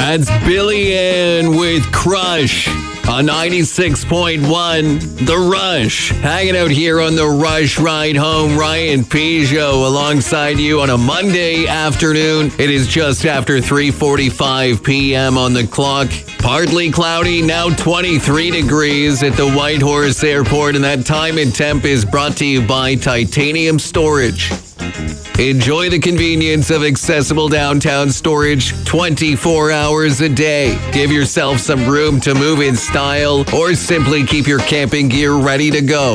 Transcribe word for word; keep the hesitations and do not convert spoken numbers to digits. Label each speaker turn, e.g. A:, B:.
A: That's Billy Ann with Crush on ninety-six point one The Rush. Hanging out here on the Rush Ride Home. Ryan Peugeot alongside you on a Monday afternoon. It is just after three forty-five p.m. on the clock. Partly cloudy, now twenty-three degrees at the Whitehorse Airport, and that time and temp is brought to you by Titanium Storage. Enjoy the convenience of accessible downtown storage twenty-four hours a day. Give yourself some room to move in style or simply keep your camping gear ready to go.